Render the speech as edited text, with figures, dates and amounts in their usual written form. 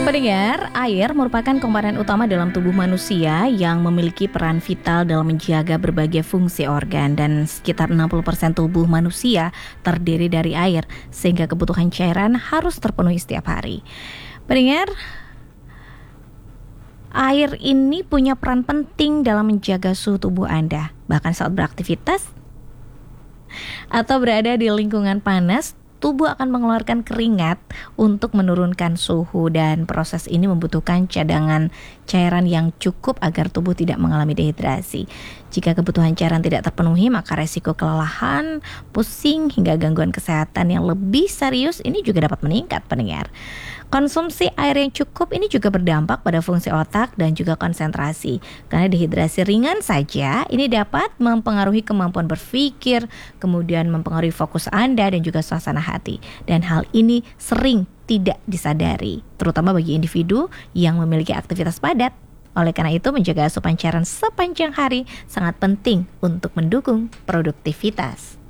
Pendengar, air merupakan komponen utama dalam tubuh manusia yang memiliki peran vital dalam menjaga berbagai fungsi organ, dan sekitar 60% tubuh manusia terdiri dari air, sehingga kebutuhan cairan harus terpenuhi setiap hari. Pendengar, air ini punya peran penting dalam menjaga suhu tubuh Anda, bahkan saat beraktivitas atau berada di lingkungan panas. Tubuh akan mengeluarkan keringat untuk menurunkan suhu, dan proses ini membutuhkan cadangan cairan yang cukup agar tubuh tidak mengalami dehidrasi. Jika kebutuhan cairan tidak terpenuhi, maka resiko kelelahan, pusing, hingga gangguan kesehatan yang lebih serius ini juga dapat meningkat, pendengar. Konsumsi air yang cukup ini juga berdampak pada fungsi otak dan juga konsentrasi. Karena dehidrasi ringan saja ini dapat mempengaruhi kemampuan berpikir, kemudian mempengaruhi fokus Anda dan juga suasana hati. Dan hal ini sering tidak disadari, terutama bagi individu yang memiliki aktivitas padat. Oleh karena itu, menjaga asupan cairan sepanjang hari sangat penting untuk mendukung produktivitas.